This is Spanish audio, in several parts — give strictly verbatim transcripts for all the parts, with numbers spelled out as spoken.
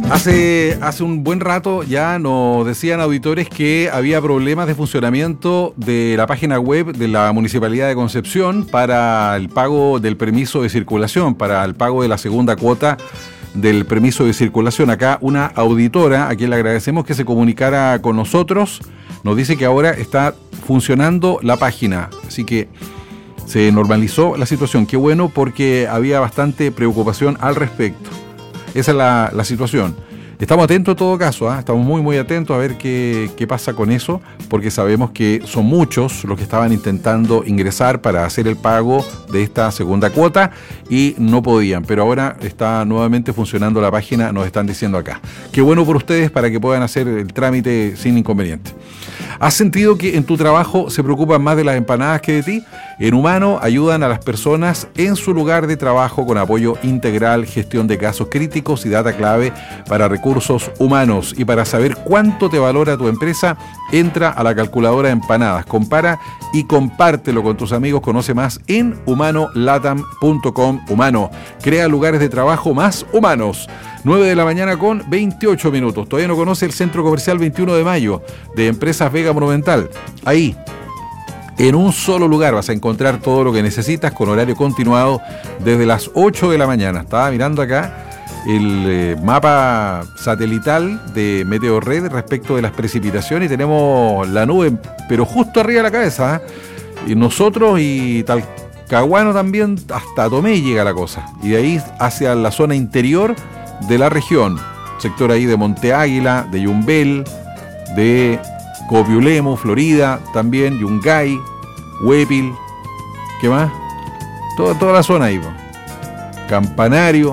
Hace, hace un buen rato ya nos decían auditores que había problemas de funcionamiento de la página web de la Municipalidad de Concepción para el pago del permiso de circulación, para el pago de la segunda cuota del permiso de circulación. Acá una auditora, a quien le agradecemos que se comunicara con nosotros, nos dice que ahora está funcionando la página, así que se normalizó la situación. Qué bueno, porque había bastante preocupación al respecto. Esa es la, la situación. Estamos atentos en todo caso, ¿eh? Estamos muy muy atentos a ver qué, qué pasa con eso, porque sabemos que son muchos los que estaban intentando ingresar para hacer el pago de esta segunda cuota y no podían, pero ahora está nuevamente funcionando la página, nos están diciendo acá. Qué bueno por ustedes, para que puedan hacer el trámite sin inconveniente. ¿Has sentido que en tu trabajo se preocupan más de las empanadas que de ti? En Humano ayudan a las personas en su lugar de trabajo con apoyo integral, gestión de casos críticos y data clave para recursos humanos. Y para saber cuánto te valora tu empresa, entra a la calculadora de empanadas, compara y compártelo con tus amigos. Conoce más en humano latam punto com. Humano crea lugares de trabajo más humanos. nueve de la mañana con veintiocho minutos. ¿Todavía no conoce el Centro Comercial veintiuno de mayo de Empresas Vega Monumental? Ahí, en un solo lugar, vas a encontrar todo lo que necesitas con horario continuado desde las ocho de la mañana. Estaba mirando acá el eh, mapa satelital de Meteorred respecto de las precipitaciones y tenemos la nube, pero justo arriba de la cabeza, ¿eh? Y nosotros y Talcahuano también, hasta Tomé llega la cosa. Y de ahí hacia la zona interior de la región, sector ahí de Monte Águila, de Yumbel, de Copiulemo, Florida, también Yungay, Huépil, ¿qué más? Toda, toda la zona ahí, po. Campanario,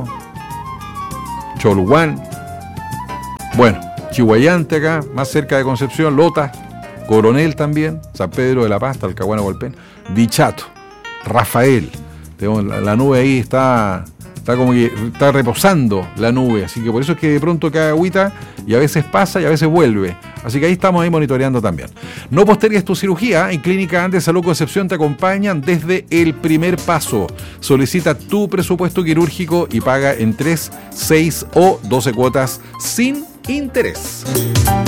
Cholhuán, bueno, Chihuayante acá, más cerca de Concepción, Lota, Coronel también, San Pedro de la Paz, Talcahuano, Golpén, Dichato, Rafael, tenemos la, la nube ahí está... Está como que está reposando la nube, así que por eso es que de pronto cae agüita y a veces pasa y a veces vuelve. Así que ahí estamos ahí monitoreando también. No postergues tu cirugía. En Clínica Andes Salud Concepción te acompañan desde el primer paso. Solicita tu presupuesto quirúrgico y paga en tres, seis o doce cuotas sin interés.